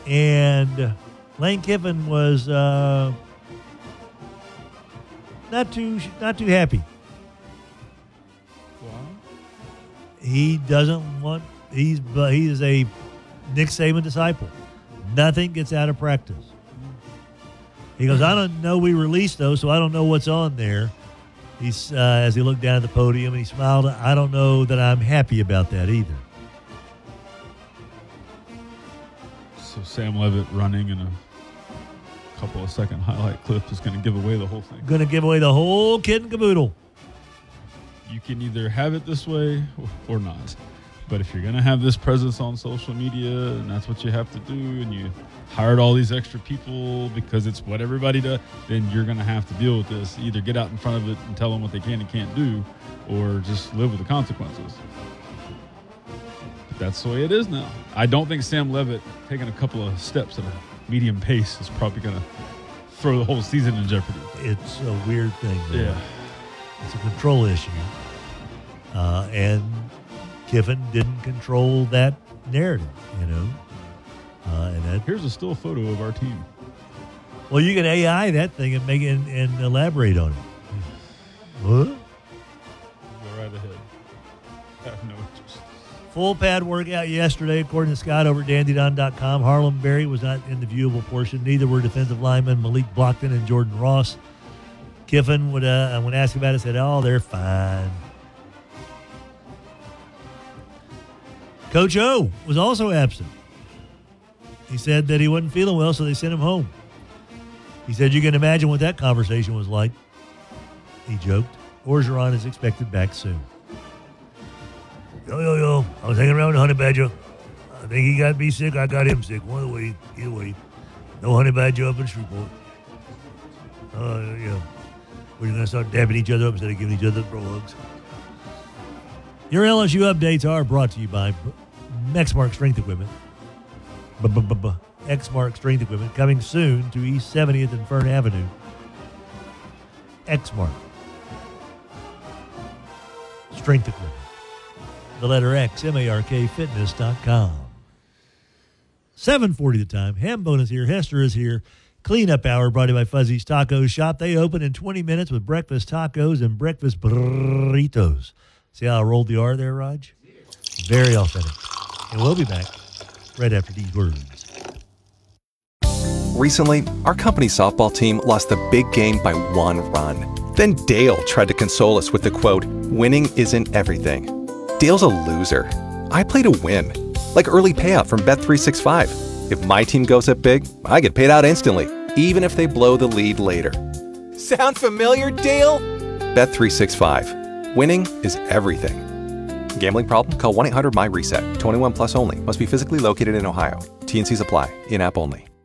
And Lane Kiffin was not too happy. He doesn't want. He is a Nick Saban disciple. Nothing gets out of practice. He goes, I don't know. We released those, so I don't know what's on there. He's as he looked down at the podium and he smiled. I don't know that I'm happy about that either. So Sam Levitt running in a couple of second highlight clip is going to give away the whole thing. Going to give away the whole kit and caboodle. You can either have it this way or not. But if you're going to have this presence on social media and that's what you have to do and you hired all these extra people because it's what everybody does, then you're going to have to deal with this. Either get out in front of it and tell them what they can and can't do or just live with the consequences. But that's the way it is now. I don't think Sam Levitt taking a couple of steps at a medium pace is probably going to throw the whole season in jeopardy. It's a weird thing, though. Yeah. It's a control issue. And Kiffin didn't control that narrative, you know. Here's a still photo of our team. Well, you can AI that thing and make it and elaborate on it. What? Go right ahead. I have no interest. Full pad workout yesterday, according to Scott over at dandydon.com. Harlem Berry was not in the viewable portion. Neither were defensive linemen Malik Blockton and Jordan Ross. Kiffin would, when asked about it, said, "Oh, they're fine." Coach O was also absent. He said that he wasn't feeling well, so they sent him home. He said, "You can imagine what that conversation was like." He joked. Orgeron is expected back soon. Yo. I was hanging around with Honey Badger. I think he got me sick. I got him sick. Either way. No Honey Badger up in Shreveport. Yeah. We're going to start dabbing each other up instead of giving each other bro hugs. Your LSU updates are brought to you by Exmark Strength Equipment. Exmark Strength Equipment coming soon to East 70th and Fern Avenue. Exmark Strength Equipment. The letter X, MARK, fitness.com. 7:40 the time. Ham bonus here. Hester is here. Cleanup hour brought to you by Fuzzy's Taco Shop. They open in 20 minutes with breakfast tacos and breakfast burritos. See how I rolled the R there, Raj? Very authentic. And we'll be back right after these words. Recently, our company softball team lost the big game by 1 run. Then Dale tried to console us with the quote, "Winning isn't everything." Dale's a loser. I play to win. Like early payout from Bet365. If my team goes up big, I get paid out instantly, even if they blow the lead later. Sound familiar, Dale? Bet365. Winning is everything. Gambling problem? Call 1-800-MY-RESET. 21 plus only. Must be physically located in Ohio. T&Cs apply. In-app only.